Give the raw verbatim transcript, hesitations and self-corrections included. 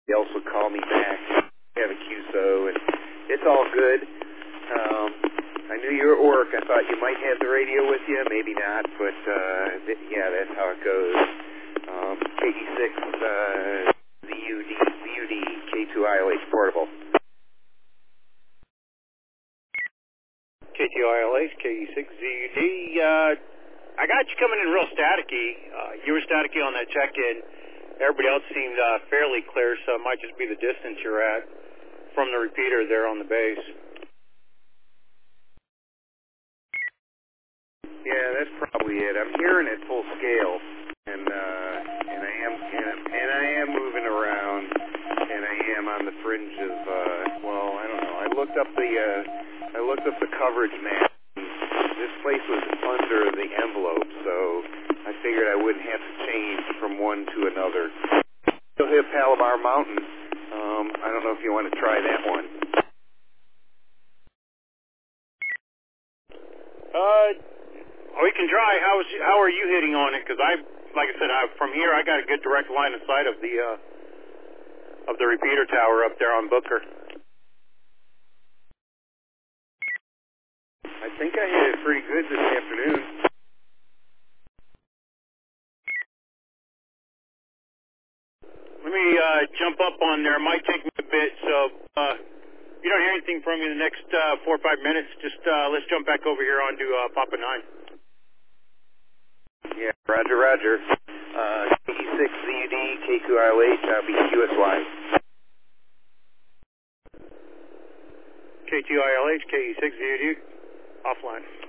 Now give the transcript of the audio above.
He also called me back. We have a Q S O, and it's all good. Um, I knew you were at work. I thought you might have the radio with you, maybe not, but uh, th- yeah, that's how it goes. Um, K E six uh, Z U D, Z U D, K two I L H portable. K two I L H, K E six Z U D. Uh, I got you coming in real staticky. Uh, you were staticky on that check-in. Everybody else seemed uh, fairly clear, so it might just be the distance you're at from the repeater there on the base. Yeah, that's probably it. I'm hearing it full scale, and uh, and I am and, and I am moving around, and I am on the fringe of uh, well, I don't know. I looked up the uh, I looked up the coverage map. This place was under the envelope, so I figured I wouldn't have to change from one to another. Still hit Palomar Mountain. Um, I don't know if you want to try that one. Uh, we can try. How's how are you hitting on it? Because I, like I said, I, from here I got a good direct line of sight of the uh, of the repeater tower up there on Booker. I think I hit it pretty good this afternoon. Let me uh, jump up on there. It might take me a bit, so uh, if you don't hear anything from me in the next uh, four or five minutes, just uh, let's jump back over here onto uh, Papa nine. Yeah, roger, roger. Uh, K E six Z U D, K two I L H, I'll be Q S Y. K two I L H, K E six Z U D, offline.